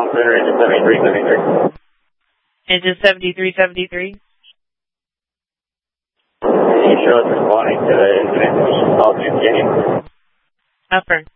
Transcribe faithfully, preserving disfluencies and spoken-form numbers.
Tom Center, engine seventy-three seventy-three. Engine seventy-three seventy-three. Can you show us responding to the incident? Call to Canyon. Affirm.